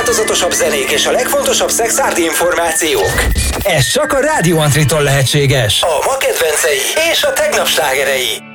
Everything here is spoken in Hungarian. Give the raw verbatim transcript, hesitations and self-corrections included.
legváltozatosabb zenék és a legfontosabb szexárdi információk. Ez csak a Rádió Antritól lehetséges. A ma kedvencei és a tegnap slágerei.